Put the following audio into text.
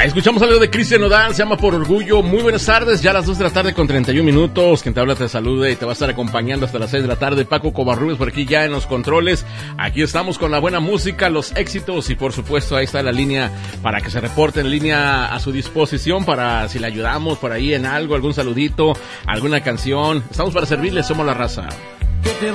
Ahí escuchamos algo de Cristian Nodal, se llama Por Orgullo. Muy buenas tardes, ya a las 2 de la tarde con 31 minutos. Quien te habla te saluda y te va a estar acompañando hasta las 6 de la tarde. Paco Covarrubias por aquí ya en los controles. Aquí estamos con la buena música, los éxitos y por supuesto ahí está la línea para que se reporte en línea a su disposición para si le ayudamos por ahí en algo, algún saludito, alguna canción. Estamos para servirles, somos La Raza.